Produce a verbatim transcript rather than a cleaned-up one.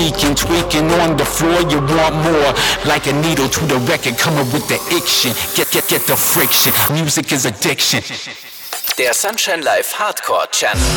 sneaking, tweaking on the floor. You want more, like a needle to the record, coming with the action. Get, get, get the friction. Music is addiction. Der Sunshine Live Hardcore Channel.